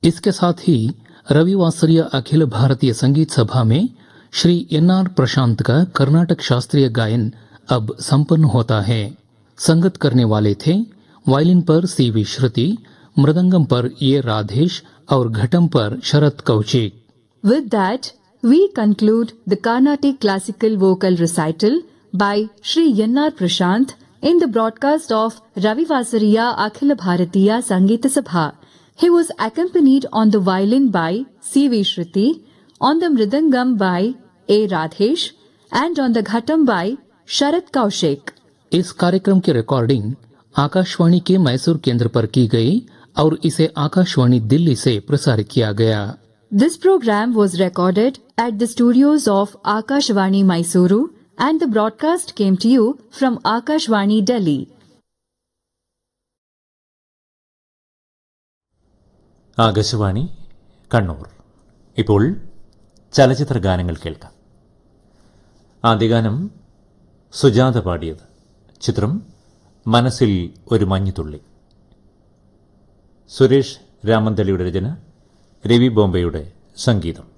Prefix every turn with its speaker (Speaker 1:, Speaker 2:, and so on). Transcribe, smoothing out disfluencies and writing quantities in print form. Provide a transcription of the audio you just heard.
Speaker 1: इसके साथ ही रविवासरीय अखिल भारतीय संगीत सभा में श्री एन.आर. प्रशांत का कर्नाटक शास्त्रीय गायन अब संपन्न होता है। संगत करने वाले थे वायलिन पर सी.वी. श्रुति, मृदंगम पर ए. राधेश और घटम पर शरद Kaushik.
Speaker 2: With that, we conclude the Carnatic Classical Vocal Recital by Shri N.R. Prashant in the broadcast of Ravivasariya Akhila Bharatiya Sangeeta Sabha. He was accompanied on the violin by C.V. Shruti, on the mridangam by A. Radhesh, and on the ghatam by Sharad Kaushik.
Speaker 1: इस कार्यक्रम की recording Akashvani के मैसूर केंद्र पर की गई और इसे आकाशवाणी दिल्ली से प्रसारित किया गया।
Speaker 2: This program was recorded at the studios of Akashvani Mysuru and the broadcast came to you from Akashvani Delhi.
Speaker 3: Akashvani Kannur. ഇപ്പോൾ ചലച്ചിത്ര ഗാനങ്ങൾ കേൾക്കാം. ആദ്യഗാനം സുജാത പാടിയത്. ചിത്രം മനസ്സിൽ ഒരു മഞ്ഞുതുള്ളി. സുരേഷ് രാമന്തലിയുടെ രചന, രവി ബോംബെയുടെ സംഗീതം.